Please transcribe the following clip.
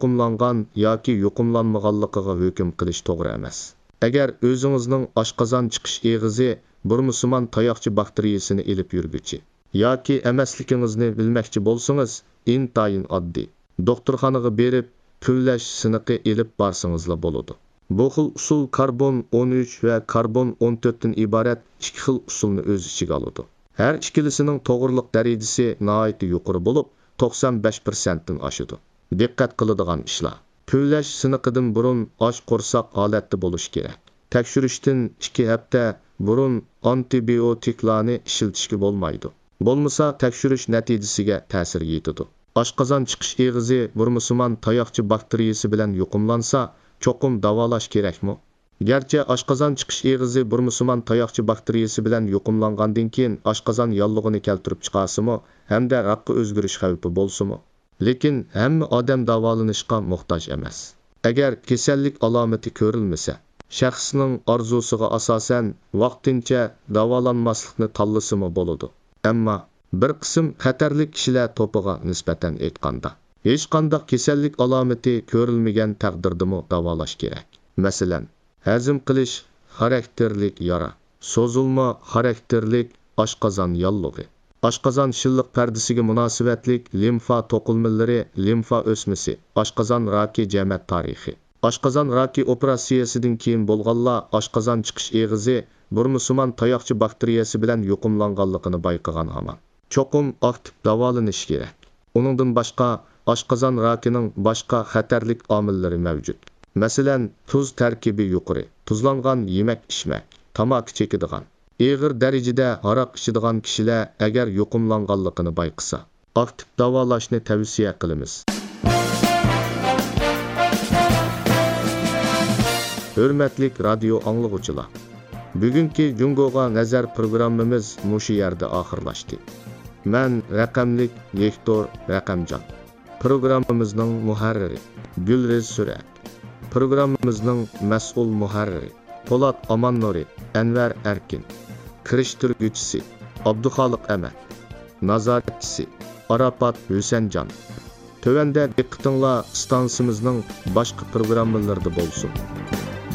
yuqumlangan yoki yuqumlanmaganligiga hukm qilish to'g'ri emas. Agar o'zingizning oshqozon chiqish eg'izi burmusimon tayoqchi bakteriyasini ilib yurguchi yoki emasligingizni bilmoqchi bo'lsangiz, intayin oddiy. Doktorxonaga berib, puvlash siniqi ilib barsingizla bo'ladi. Bu xil usul karbon 13 va karbon 14 dan iborat ikki xil usulni o'z ichiga oladi. Har ikkilisining to'g'riliq darajasi nihoyatda yuqori bo'lib, 95% dan oshadi. Diqqat qiladigan ishlar. Puvlash siniqidan burun och qo'rsoq holatda bo'lish kerak. Tekshirishdan 2 hafta burun antibiotiklarni ishlatishga bo'lmaydi. Bo'lmasa tekshirish natijasiga ta'sir yetadi. Oshqozon chiqish eg'izi burmusimon tayoqchi bakteriyasi bilan yuqumlansa, cho'qim davolash kerakmi? Garchi oshqozon chiqish eg'izi burmusimon tayoqchi bakteriyasi bilan yuqumlangandan keyin oshqozon yollig'ini keltirib chiqasimi, hamda raqqa o'zgarish xavfi bo'lsimi, lekin hamma odam davolanishga muhtoj emas. Agar kasallik alomati ko'rilmasa, shaxsning orzusiga asosan vaqtincha davolanmaslikni tanlasimi bo'ladi. Ammo bir qism xatarli kishilar to'piga nisbatan aytganda, hech qanday kasallik alomati ko'rilmagan taqdirdami davolash kerak. Masalan, hazm qilish xarakterlik yara, so'zilma xarakterlik oshqozon yollig'i, oshqozon shilliq pardasiga munosabatlik limfa to'qilmalari, limfa o'smasi, oshqozon raki jamat tarixi. Oshqozon raki operatsiyasidan keyin bo'lganlar oshqozon chiqish eg'izi burmusimon tayoqchi bakteriyasi bilan yuqumlanganligini bayqagan hamon cho'qim aktiv davolanish kerak. Uningdan boshqa oshqozon rakining boshqa xatarlik omillari mavjud. Masalan, tuz tarkibi yuqori, tuzlangan yemak ichmak, tamaki chekadigan, og'ir darajada aroq ichadigan kishilar agar yuqumlanganligini bayqasa, aktiv davolashni tavsiya qilamiz. Hurmatli radio anglag'uchilar, bugungi Jungoga nazar programmamiz mushu yerda oxirlashdi. Men raqamlik Viktor Raqamjon. Programmamizning muharriri Gulriz Surat. Programmamizning mas'ul muharriri Po'lat Amannuri, Anvar Erkin. Kirishtirguvchisi Abduxoliq Ahmad. Nazoratchisi Arafat Husanjon. Tövəndə diqqətinizlə stansiyamızın başqa proqramlarında bolsun.